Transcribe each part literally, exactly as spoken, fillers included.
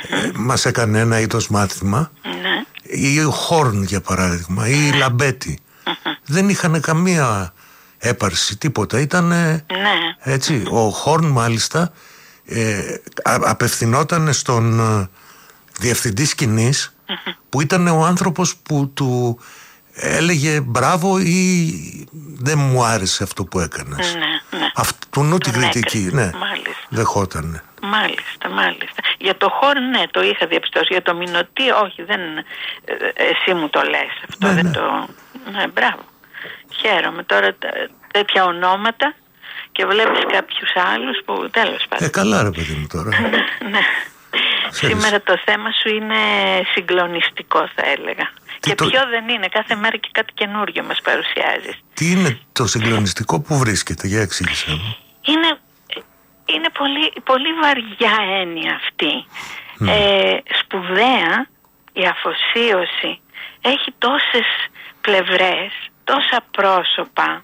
ε, μας έκανε ένα είδος μάθημα. Ναι. Ή ο Χόρν για παράδειγμα, ή η Λαμπέτη. Δεν είχαν καμία έπαρση, τίποτα. Ήταν ναι. έτσι. Ο Χόρν μάλιστα ε, α, απευθυνόταν στον ε, διευθυντή σκηνής, που ήταν ο άνθρωπος που του έλεγε μπράβο ή δεν μου άρεσε αυτό που έκανες. Ναι, ναι. Αυτού την κριτική, ναι, μάλιστα. δεχότανε. Μάλιστα, μάλιστα. Για το Χόρν, ναι, το είχα διαπιστώσει. Για το Μινωτή, όχι, δεν. Εσύ μου το λες αυτό, ναι, δεν ναι. το. Ναι, μπράβο. Χαίρομαι τώρα τέτοια ονόματα και βλέπεις κάποιους άλλους που τέλος πάντων. Ε, καλά ρε παιδί μου τώρα. Ναι. Σήμερα το θέμα σου είναι συγκλονιστικό, θα έλεγα. Τι και το... ποιο δεν είναι, κάθε μέρα και κάτι καινούριο μας παρουσιάζεις. Τι είναι το συγκλονιστικό που βρίσκεται, για εξήγησέ μου. Είναι, είναι πολύ, πολύ βαριά έννοια αυτή. Mm. Ε, σπουδαία η αφοσίωση. Έχει τόσες πλευρές, τόσα πρόσωπα.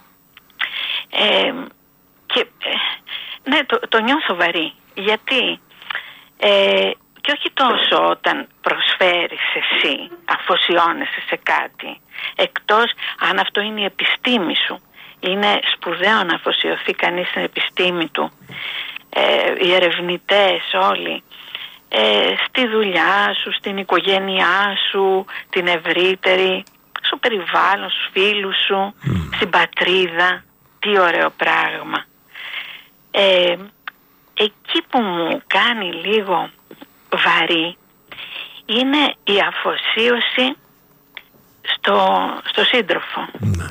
Ε, και ε, ναι, το, το νιώθω βαρύ. Γιατί... Ε, και όχι τόσο όταν προσφέρεις εσύ, αφοσιώνεσαι σε κάτι, εκτός αν αυτό είναι η επιστήμη σου. Είναι σπουδαίο να αφοσιωθεί κανείς στην επιστήμη του. Ε, οι ερευνητές όλοι, ε, στη δουλειά σου, στην οικογένειά σου, την ευρύτερη, στο περιβάλλον, στους φίλους σου, mm. στην πατρίδα. Τι ωραίο πράγμα. Ε, εκεί που μου κάνει λίγο βαρύ είναι η αφοσίωση στο, στο σύντροφο. Ναι.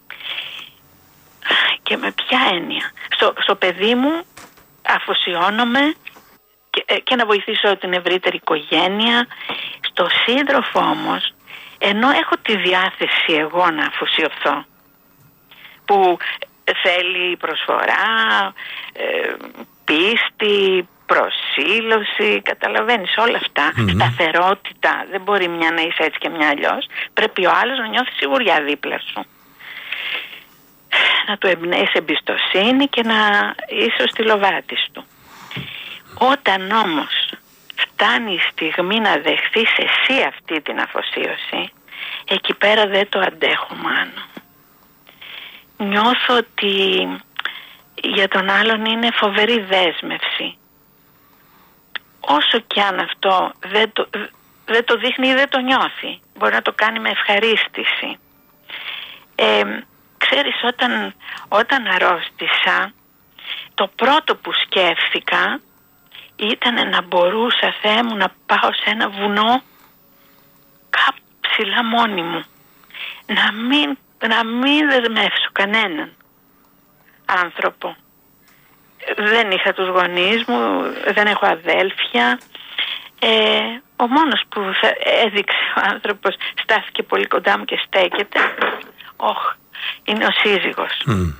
Και με ποια έννοια? Στο, στο παιδί μου αφοσιώνομαι και, και να βοηθήσω την ευρύτερη οικογένεια. Στο σύντροφο όμως, ενώ έχω τη διάθεση εγώ να αφοσιωθώ, που θέλει προσφορά, ε, πίστη, προσήλωση, καταλαβαίνεις όλα αυτά, mm-hmm. σταθερότητα, δεν μπορεί μια να είσαι έτσι και μια αλλιώς, πρέπει ο άλλος να νιώθει σιγουριά δίπλα σου, να του εμπνέεις εμπιστοσύνη και να είσαι ο στυλοβάτης του. Όταν όμως φτάνει η στιγμή να δεχθείς εσύ αυτή την αφοσίωση, εκεί πέρα δεν το αντέχω μάνο. Νιώθω ότι για τον άλλον είναι φοβερή δέσμευση. Όσο κι αν αυτό δεν το, δεν το δείχνει ή δεν το νιώθει, μπορεί να το κάνει με ευχαρίστηση. Ε, ξέρεις, όταν, όταν αρρώστησα, το πρώτο που σκέφτηκα ήταν να μπορούσα, Θεέ μου, να πάω σε ένα βουνό κάπου ψηλά μόνη μου, να μην, να μην δεσμεύσω κανέναν άνθρωπο. Δεν είχα τους γονείς μου, δεν έχω αδέλφια. Ε, ο μόνος που θα έδειξε ο άνθρωπος, στάθηκε πολύ κοντά μου και στέκεται, όχ, είναι ο σύζυγος. Mm.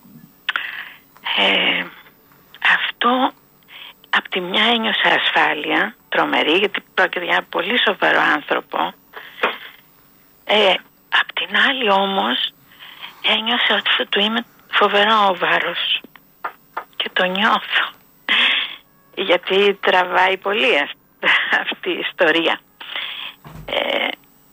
Ε, αυτό απ' τη μια ένιωσα ασφάλεια τρομερή, γιατί πρόκειται για ένα πολύ σοβαρό άνθρωπο. Ε, απ' την άλλη όμως ένιωσα ότι θα του είμαι φοβερό βάρος και το νιώθω, γιατί τραβάει πολύ αυτή η ιστορία. Ε,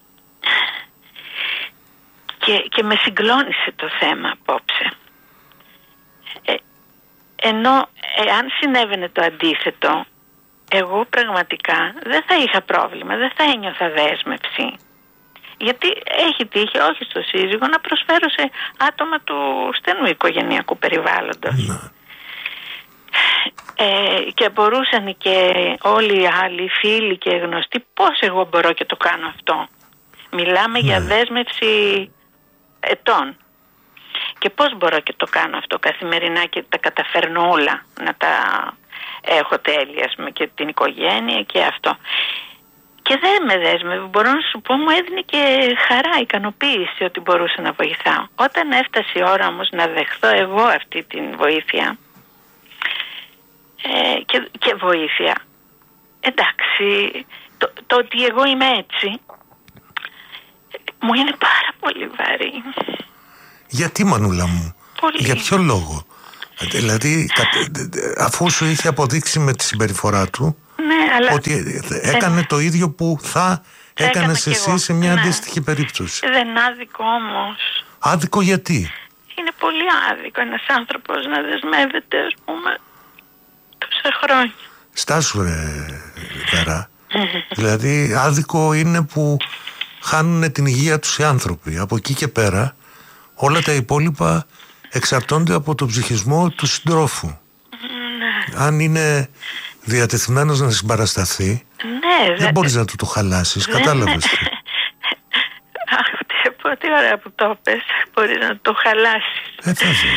και, και με συγκλώνησε το θέμα απόψε. Ε, ενώ εάν συνέβαινε το αντίθετο, εγώ πραγματικά δεν θα είχα πρόβλημα, δεν θα ένιωθα δέσμευση. Γιατί έχει τύχει, όχι στο σύζυγο, να προσφέρω σε άτομα του στενού οικογενειακού περιβάλλοντος. Ναι. Ε, και μπορούσαν και όλοι οι άλλοι φίλοι και γνωστοί, πώς εγώ μπορώ και το κάνω αυτό. Μιλάμε ναι. για δέσμευση ετών. Και πώς μπορώ και το κάνω αυτό καθημερινά και τα καταφέρνω όλα, να τα έχω τέλεια και την οικογένεια και αυτό. Και δεν με δέσμευε, μπορώ να σου πω, μου έδινε και χαρά, ικανοποίηση ότι μπορούσα να βοηθάω. Όταν έφτασε η ώρα όμως να δεχθώ εγώ αυτή την βοήθεια ε, και, και βοήθεια, εντάξει, το, το ότι εγώ είμαι έτσι μου είναι πάρα πολύ βαρύ. Γιατί, Μανούλα μου? Πολύ. Για ποιο λόγο? Δηλαδή, αφού σου είχε αποδείξει με τη συμπεριφορά του. Ναι, αλλά... Ότι έκανε ε... το ίδιο που θα έκανες εσύ εγώ. Σε μια ναι. αντίστοιχη περίπτωση. Δεν είναι άδικο όμως. Άδικο γιατί? Είναι πολύ άδικο ένας άνθρωπος να δεσμεύεται, ας πούμε, τόσα χρόνια. Στάσου ρε Βέρα. Δηλαδή άδικο είναι που χάνουν την υγεία τους οι άνθρωποι. Από εκεί και πέρα όλα τα υπόλοιπα εξαρτώνται από τον ψυχισμό του συντρόφου. Ναι. Αν είναι διατεθειμένος να συμπαρασταθεί, ναι, δεν δε... μπορείς να του το χαλάσεις. Δεν... Κατάλαβες τι. Αχ, τι ωραία που το πες. Μπορείς να το χαλάσεις. Ε,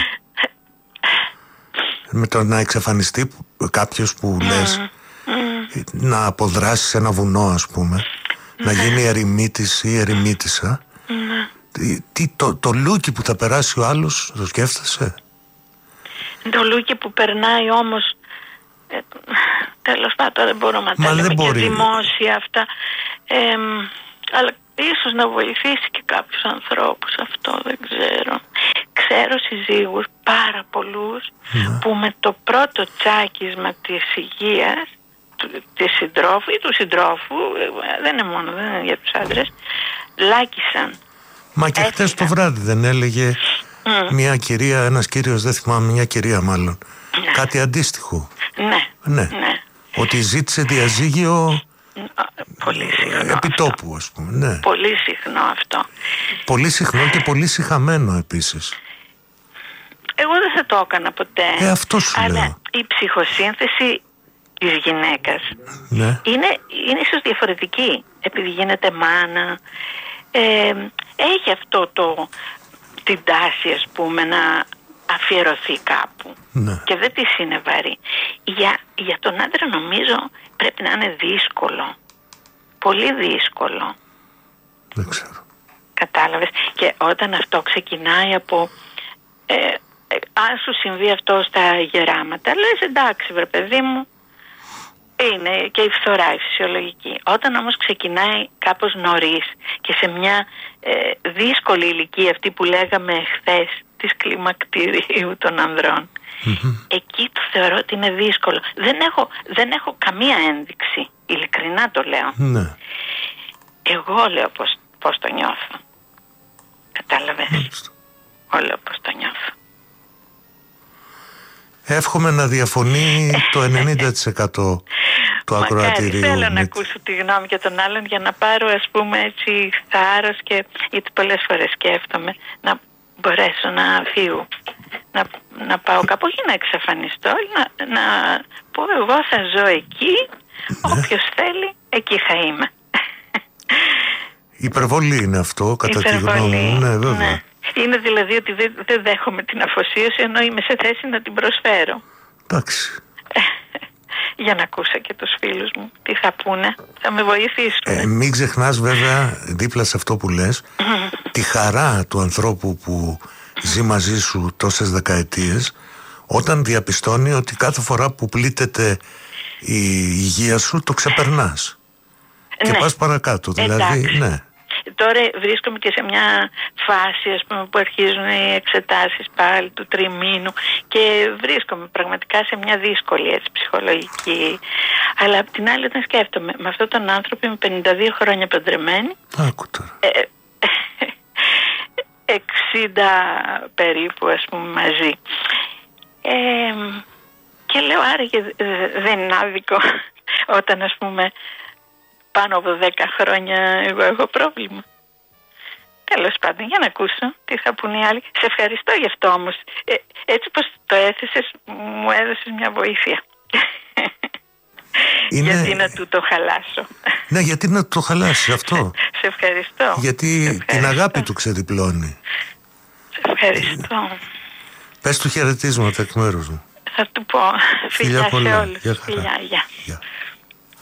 με το να εξαφανιστεί κάποιος που mm. λες mm. να αποδράσει σε ένα βουνό, ας πούμε, mm. να γίνει ερημίτης ή ερημίτισσα, mm. τι, τι, το, το λούκι που θα περάσει ο άλλος, το σκέφτεσαι? Το λούκι που περνάει όμως, ε, τέλος πάντων δεν μπορούμε να τα λέμε και δημόσια αυτά, ε, αλλά ίσως να βοηθήσει και κάποιους ανθρώπους αυτό, δεν ξέρω. Ξέρω συζύγους πάρα πολλούς ναι. που με το πρώτο τσάκισμα της υγείας του, της συντρόφου ή του συντρόφου, δεν είναι μόνο, δεν είναι για τους άντρες, λάκησαν. Μα και χτες το βράδυ δεν έλεγε mm. μια κυρία, ένας κύριος, δεν θυμάμαι, μια κυρία μάλλον, ναι. κάτι αντίστοιχο? Ναι, ναι. ναι. Ότι ζήτησε διαζύγιο πολύ συχνό επιτόπου, ας πούμε. Ναι. Πολύ συχνό αυτό. Πολύ συχνό και πολύ σιχαμένο επίσης. Εγώ δεν θα το έκανα ποτέ. Ε, αυτό σου αλλά λέω. Η ψυχοσύνθεση της γυναίκας ναι. είναι, είναι ίσως διαφορετική. Επειδή γίνεται μάνα, ε, έχει αυτό το, την τάση, ας πούμε, να αφιερωθεί κάπου. Ναι. Και δεν της είναι βαρύ. Για, για τον άντρα νομίζω πρέπει να είναι δύσκολο. Πολύ δύσκολο. Δεν ξέρω. Κατάλαβες? Και όταν αυτό ξεκινάει από ε, ε, αν σου συμβεί αυτό στα γεράματα, λες εντάξει βρε παιδί μου, είναι και η φθορά η φυσιολογική. Όταν όμως ξεκινάει κάπως νωρίς και σε μια ε, δύσκολη ηλικία, αυτή που λέγαμε χθες, της κλιμακτηρίου των ανδρών, mm-hmm. εκεί το θεωρώ ότι είναι δύσκολο. Δεν έχω, δεν έχω καμία ένδειξη, ειλικρινά το λέω. Ναι. Εγώ λέω πως, πως το νιώθω. Κατάλαβες? Mm-hmm. Εγώ λέω πως το νιώθω. Εύχομαι να διαφωνεί το ενενήντα τοις εκατό του ακροατηρίου. Θέλω να ακούσω τη γνώμη και των άλλων για να πάρω, ας πούμε, έτσι θάρρος, και γιατί πολλές φορές σκέφτομαι να μπορέσω να φύγω, να, να πάω κάπου, όχι να εξαφανιστώ, να, να πω εγώ θα ζω εκεί, ναι. Όποιος θέλει εκεί θα είμαι. Υπερβολή είναι αυτό, κατά τη γνώμη μου. Ναι, βέβαια. Ναι. Είναι δηλαδή ότι δεν, δεν δέχομαι την αφοσίωση, ενώ είμαι σε θέση να την προσφέρω. Εντάξει. Για να ακούσω και τους φίλους μου τι θα πούνε, θα με βοηθήσουν. Ε, μην ξεχνάς βέβαια, δίπλα σε αυτό που λες, τη χαρά του ανθρώπου που ζει μαζί σου τόσες δεκαετίες, όταν διαπιστώνει ότι κάθε φορά που πλήττεται η υγεία σου το ξεπερνάς. Ναι. Και πας παρακάτω, δηλαδή. Εντάξει. Ναι. Τώρα βρίσκομαι και σε μια φάση, ας πούμε, που αρχίζουν οι εξετάσεις πάλι του τριμήνου και βρίσκομαι πραγματικά σε μια δύσκολη, έτσι, ψυχολογική. Αλλά απ' την άλλη, όταν σκέφτομαι με αυτόν τον άνθρωπο, είμαι πενήντα δύο χρόνια παντρεμένη. Άκου τώρα. Ε, εξήντα περίπου, ας πούμε, μαζί. Ε, και λέω, άραγε δεν είναι άδικο όταν, ας πούμε, πάνω από δέκα χρόνια εγώ έχω πρόβλημα. Τέλος πάντων, για να ακούσω τι θα πουν οι άλλοι. Σε ευχαριστώ γι' αυτό όμως. Ε, έτσι πως το έθεσες, μου έδωσες μια βοήθεια. Είναι... γιατί να του το χαλάσω. Ναι, γιατί να το χαλάσεις αυτό. Σε ευχαριστώ. Γιατί σε ευχαριστώ. Την αγάπη του ξεδιπλώνει. Σε ευχαριστώ. Πες του χαιρετίσματα εκ μέρους μου. Θα του πω. Φιλιά, φιλιά σε όλους. Φιλιά, φιλιά, γεια.